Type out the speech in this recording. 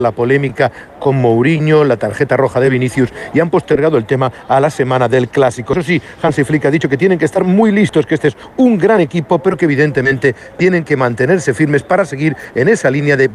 la polémica con Mourinho, la tarjeta roja de Vinicius, y han postergado el tema a la semana del Clásico. Eso sí, Hansi Flick ha dicho que tienen que estar muy listos, que este es un gran equipo, pero que evidentemente tienen que mantenerse firmes para seguir en esa línea de